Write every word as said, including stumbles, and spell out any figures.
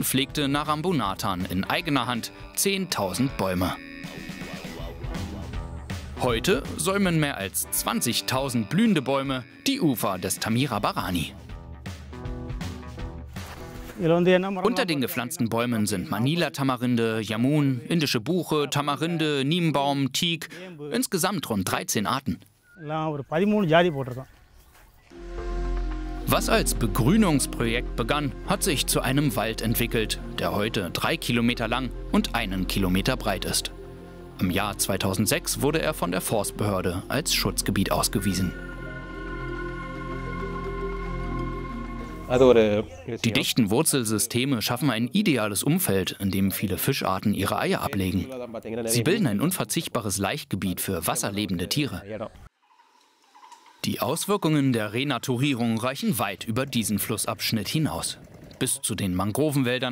pflegte Narambunathan in eigener Hand zehntausend Bäume. Heute säumen mehr als zwanzigtausend blühende Bäume die Ufer des Thamirabarani. Unter den gepflanzten Bäumen sind Manila-Tamarinde, Jamun, indische Buche, Tamarinde, Niembaum, Teak, insgesamt rund dreizehn Arten. Was als Begrünungsprojekt begann, hat sich zu einem Wald entwickelt, der heute drei Kilometer lang und einen Kilometer breit ist. Im Jahr zweitausendsechs wurde er von der Forstbehörde als Schutzgebiet ausgewiesen. Die dichten Wurzelsysteme schaffen ein ideales Umfeld, in dem viele Fischarten ihre Eier ablegen. Sie bilden ein unverzichtbares Laichgebiet für wasserlebende Tiere. Die Auswirkungen der Renaturierung reichen weit über diesen Flussabschnitt hinaus. Bis zu den Mangrovenwäldern